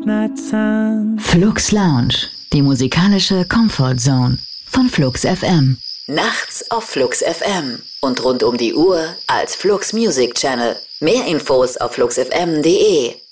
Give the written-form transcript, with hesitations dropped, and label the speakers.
Speaker 1: midnight sun.
Speaker 2: Flux Lounge, die musikalische Comfort Zone von Flux FM. Nachts auf Flux FM und rund um die Uhr als Flux Music Channel. Mehr Infos auf fluxfm.de.